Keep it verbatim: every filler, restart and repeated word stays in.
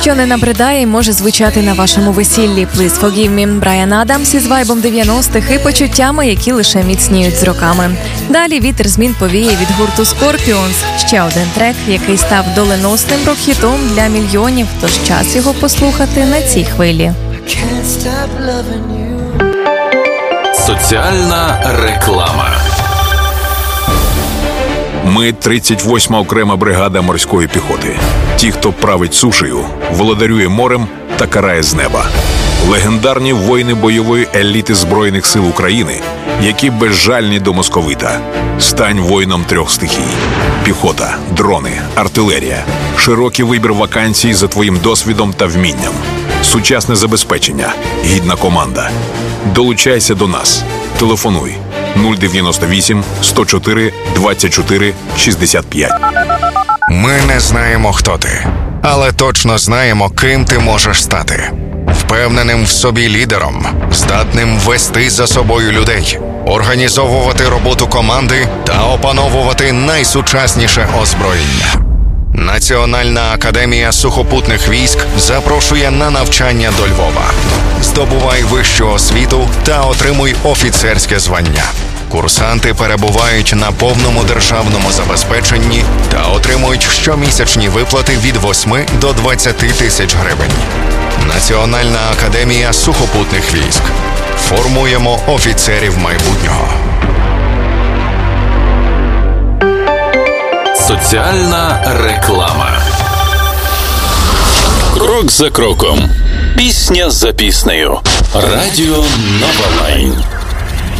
що не набридає і може звучати на вашому весіллі. Please Forgive Me, Брайан Адамс із вайбом дев'яностих і почуттями, які лише міцніють з роками. Далі вітер змін повіє від гурту Scorpions. Ще один трек, який став доленосним рок-хітом для мільйонів, тож час його послухати на цій хвилі. Соціальна реклама. Ми – тридцять восьма окрема бригада морської піхоти. Ті, хто править сушею, володарює морем та карає з неба. Легендарні воїни бойової еліти Збройних сил України, які безжальні до московита. Стань воїном трьох стихій. Піхота, дрони, артилерія. Широкий вибір вакансій за твоїм досвідом та вмінням. Сучасне забезпечення, гідна команда. Долучайся до нас. Телефонуй нуль дев'яносто вісім сто чотири двадцять чотири шістдесят п'ять. Ми не знаємо, хто ти, але точно знаємо, ким ти можеш стати. Впевненим в собі лідером, здатним вести за собою людей, організовувати роботу команди та опановувати найсучасніше озброєння. Національна академія сухопутних військ запрошує на навчання до Львова. Здобувай вищу освіту та отримуй офіцерське звання. Курсанти перебувають на повному державному забезпеченні та отримують щомісячні виплати від восьми до двадцяти тисяч гривень. Національна академія сухопутних військ. Формуємо офіцерів майбутнього. Соціальна реклама. Крок за кроком. Пісня за піснею. Радіо Нова Лайн.